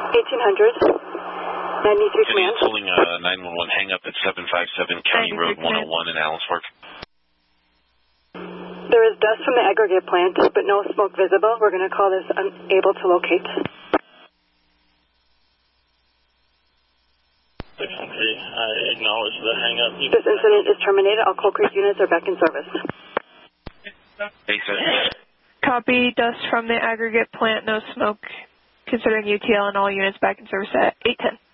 1800. 93 command. Pulling a 911 hang up at 757 County Road 101 in Allen Fork. There is dust from the aggregate plant, but no smoke visible. We're going to call this unable to locate. 613, I acknowledge the hang up. This incident is terminated. All Coal Creek units are back in service. Copy, dust from the aggregate plant, no smoke. Considering UTL and all units back in service at 810.